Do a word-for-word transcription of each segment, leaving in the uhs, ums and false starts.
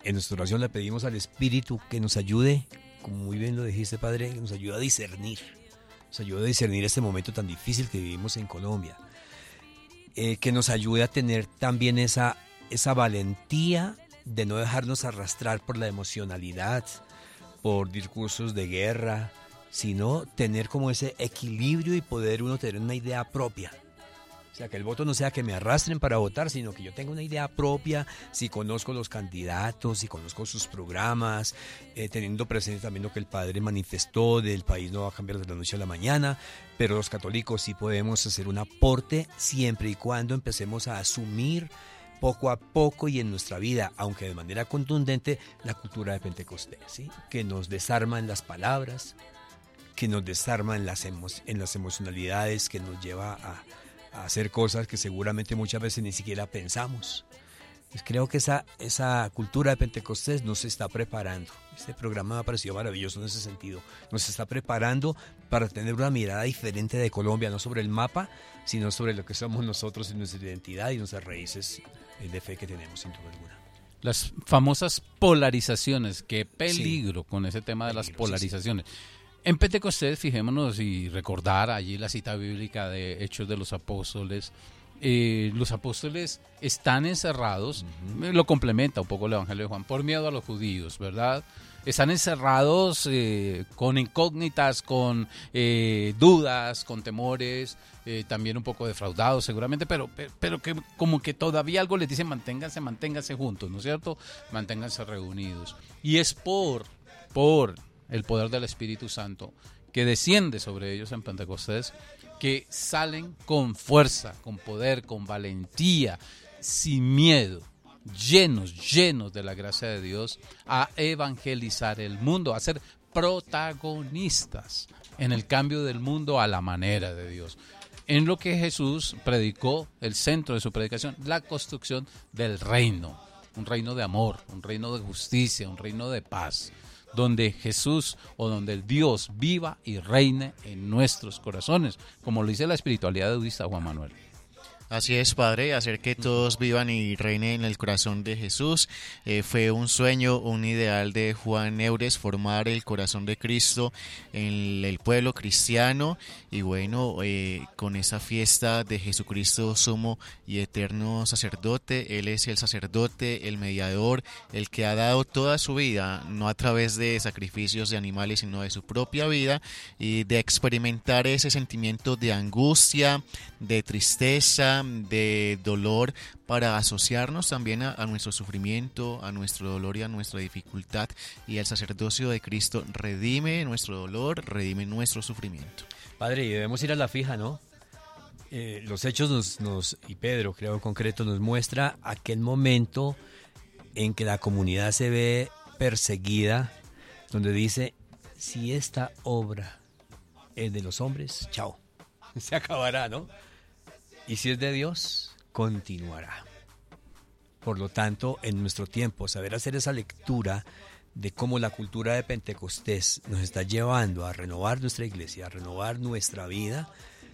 en nuestra oración le pedimos al Espíritu que nos ayude, como muy bien lo dijiste, Padre, que nos ayude a discernir, nos ayude a discernir este momento tan difícil que vivimos en Colombia, eh, que nos ayude a tener también esa, esa valentía de no dejarnos arrastrar por la emocionalidad, por discursos de guerra, sino tener como ese equilibrio y poder uno tener una idea propia. O sea, que el voto no sea que me arrastren para votar, sino que yo tenga una idea propia, si conozco los candidatos, si conozco sus programas, eh, teniendo presente también lo que el padre manifestó, del país no va a cambiar de la noche a la mañana, pero los católicos sí podemos hacer un aporte siempre y cuando empecemos a asumir poco a poco y en nuestra vida, aunque de manera contundente, la cultura de Pentecostés, ¿sí? Que nos desarma en las palabras, que nos desarma en las, emo- en las emocionalidades, que nos lleva a a hacer cosas que seguramente muchas veces ni siquiera pensamos. Pues creo que esa, esa cultura de Pentecostés nos está preparando. Este programa me ha parecido maravilloso en ese sentido. Nos está preparando para tener una mirada diferente de Colombia, no sobre el mapa, sino sobre lo que somos nosotros y nuestra identidad y nuestras raíces de fe que tenemos, sin duda alguna. Las famosas polarizaciones, qué peligro sí. con ese tema de peligro, las polarizaciones. Sí, sí. En Pentecostés, fijémonos y recordar allí la cita bíblica de Hechos de los Apóstoles. Eh, los apóstoles están encerrados, uh-huh. lo complementa un poco el Evangelio de Juan, por miedo a los judíos, ¿verdad? Están encerrados eh, con incógnitas, con eh, dudas, con temores, eh, también un poco defraudados seguramente, pero, pero, pero que como que todavía algo les dice manténganse, manténganse juntos, ¿no es cierto? Manténganse reunidos. Y es por, por... el poder del Espíritu Santo que desciende sobre ellos en Pentecostés, que salen con fuerza, con poder, con valentía, sin miedo, llenos, llenos de la gracia de Dios, a evangelizar el mundo, a ser protagonistas en el cambio del mundo a la manera de Dios. En lo que Jesús predicó, el centro de su predicación, la construcción del reino, un reino de amor, un reino de justicia, un reino de paz, donde Jesús o donde el Dios viva y reine en nuestros corazones, como lo dice la espiritualidad budista, Juan Manuel. Así es, Padre, hacer que todos vivan y reinen en el corazón de Jesús. Eh, fue un sueño, un ideal de Juan Eures, formar el corazón de Cristo en el pueblo cristiano. Y bueno, eh, con esa fiesta de Jesucristo, sumo y eterno sacerdote, Él es el sacerdote, el mediador, el que ha dado toda su vida, no a través de sacrificios de animales, sino de su propia vida, y de experimentar ese sentimiento de angustia, de tristeza, de dolor, para asociarnos también a, a nuestro sufrimiento, a nuestro dolor y a nuestra dificultad. Y el sacerdocio de Cristo redime nuestro dolor, redime nuestro sufrimiento. Padre, y debemos ir a la fija, ¿no? Eh, los hechos nos, nos, y Pedro creo en concreto, nos muestra aquel momento en que la comunidad se ve perseguida, donde dice, si esta obra es de los hombres, chao, se acabará, ¿no? Y si es de Dios, continuará. Por lo tanto, en nuestro tiempo, saber hacer esa lectura de cómo la cultura de Pentecostés nos está llevando a renovar nuestra iglesia, a renovar nuestra vida,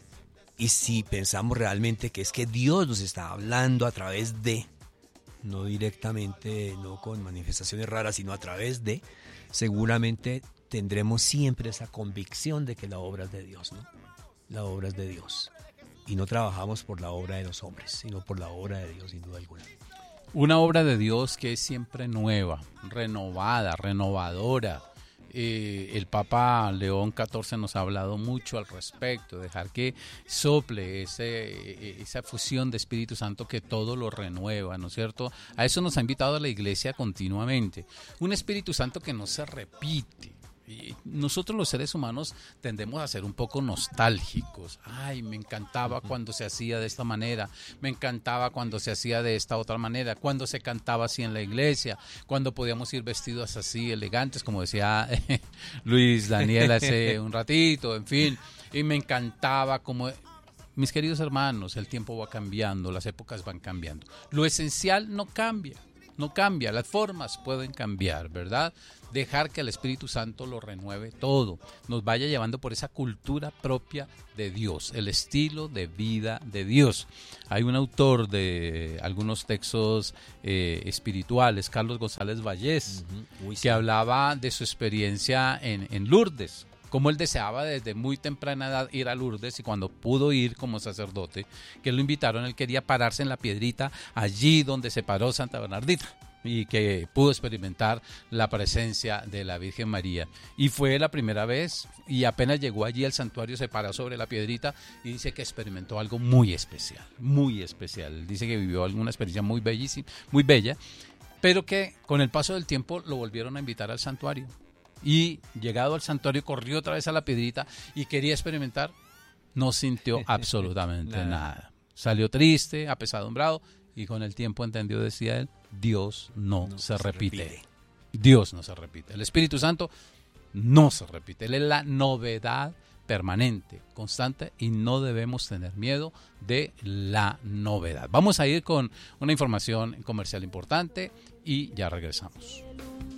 y si pensamos realmente que es que Dios nos está hablando a través de, no directamente, no con manifestaciones raras, sino a través de, seguramente tendremos siempre esa convicción de que la obra es de Dios, ¿no? La obra es de Dios. Y no trabajamos por la obra de los hombres, sino por la obra de Dios, sin duda alguna. Una obra de Dios que es siempre nueva, renovada, renovadora. Eh, el Papa León catorce nos ha hablado mucho al respecto, dejar que sople ese, esa fusión de Espíritu Santo que todo lo renueva, ¿no es cierto? A eso nos ha invitado a la Iglesia continuamente. Un Espíritu Santo que no se repite. Y nosotros los seres humanos tendemos a ser un poco nostálgicos. Ay, me encantaba cuando se hacía de esta manera, me encantaba cuando se hacía de esta otra manera, cuando se cantaba así en la iglesia, cuando podíamos ir vestidos así elegantes, como decía eh, Luis Daniel hace un ratito, en fin. Y me encantaba como... Mis queridos hermanos, el tiempo va cambiando, las épocas van cambiando. Lo esencial no cambia. no cambia, las formas pueden cambiar, ¿verdad? Dejar que el Espíritu Santo lo renueve todo, nos vaya llevando por esa cultura propia de Dios, el estilo de vida de Dios. Hay un autor de algunos textos eh, espirituales, Carlos González Vallés, uh-huh. Uy, sí. que hablaba de su experiencia en, en Lourdes, como él deseaba desde muy temprana edad ir a Lourdes, y cuando pudo ir como sacerdote, que lo invitaron, él quería pararse en la piedrita allí donde se paró Santa Bernardita, y que pudo experimentar la presencia de la Virgen María. Y fue la primera vez, y apenas llegó allí al santuario se paró sobre la piedrita y dice que experimentó algo muy especial, muy especial. Dice que vivió alguna experiencia muy bellísima, muy bella, pero que con el paso del tiempo lo volvieron a invitar al santuario. Y llegado al santuario corrió otra vez a la piedrita y quería experimentar, no sintió absolutamente nada. nada. Salió triste, apesadumbrado, y con el tiempo entendió, decía él, Dios no, no se, se repite. repite. Dios no se repite. El Espíritu Santo no se repite. Él es la novedad permanente, constante, y no debemos tener miedo de la novedad. Vamos a ir con una información comercial importante y ya regresamos.